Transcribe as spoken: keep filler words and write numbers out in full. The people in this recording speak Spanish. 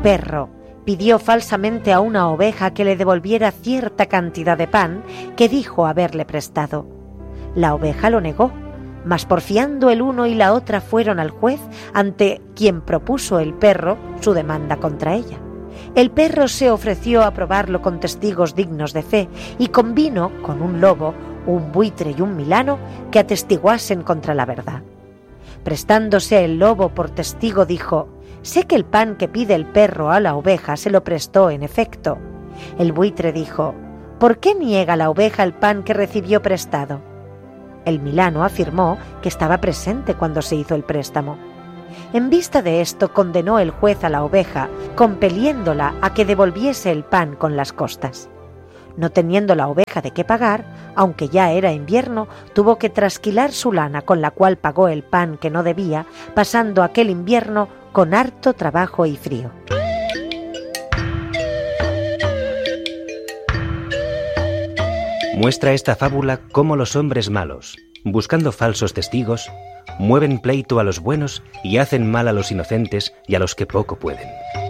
perro pidió falsamente a una oveja que le devolviera cierta cantidad de pan que dijo haberle prestado. La oveja lo negó, mas porfiando el uno y la otra fueron al juez, ante quien propuso el perro su demanda contra ella. El perro se ofreció a probarlo con testigos dignos de fe y convino con un lobo, un buitre y un milano que atestiguasen contra la verdad. Prestándose el lobo por testigo, dijo: «Sé que el pan que pide el perro a la oveja se lo prestó en efecto». El buitre dijo: «¿Por qué niega la oveja el pan que recibió prestado?». El milano afirmó que estaba presente cuando se hizo el préstamo. En vista de esto, condenó el juez a la oveja, compeliéndola a que devolviese el pan con las costas. No teniendo la oveja de qué pagar, aunque ya era invierno, tuvo que trasquilar su lana, con la cual pagó el pan que no debía, pasando aquel invierno con harto trabajo y frío. Muestra esta fábula cómo los hombres malos, buscando falsos testigos, mueven pleito a los buenos y hacen mal a los inocentes y a los que poco pueden.